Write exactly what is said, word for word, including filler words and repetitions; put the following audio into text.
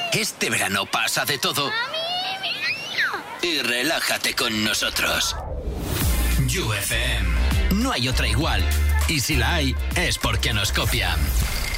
Este verano pasa de todo y relájate con nosotros. You F M. No hay otra igual. Y si la hay, es porque nos copian.